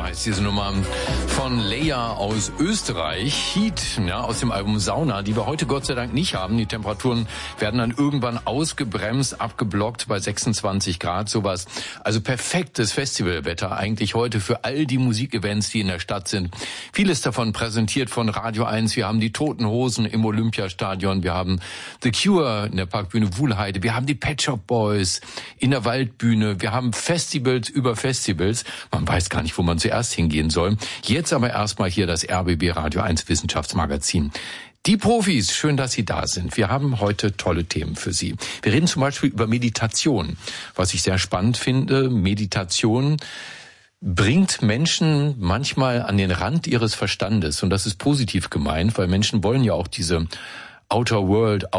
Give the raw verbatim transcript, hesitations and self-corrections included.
heißt diese Nummer von Leia aus Österreich. Heat, ja, aus dem Album Sauna, die wir heute Gott sei Dank nicht haben. Die Temperaturen werden dann irgendwann ausgebremst, abgeblockt bei sechsundzwanzig Grad, sowas. Also perfektes Festivalwetter eigentlich heute für all die Musikevents, die in der Stadt sind. Vieles davon präsentiert von Radio eins. Wir haben die Toten Hosen im Olympiastadion. Wir haben The Cure in der Parkbühne Wuhlheide. Wir haben die Pet Shop Boys in der Waldbühne. Wir haben Festivals über Festivals. Man weiß gar nicht, wo man zuerst hingehen soll. Jetzt aber erstmal hier das R B B Radio eins Wissenschaftsmagazin. Die Profis, schön, dass Sie da sind. Wir haben heute tolle Themen für Sie. Wir reden zum Beispiel über Meditation, was ich sehr spannend finde. Meditation bringt Menschen manchmal an den Rand ihres Verstandes. Und das ist positiv gemeint, weil Menschen wollen ja auch diese Outer World,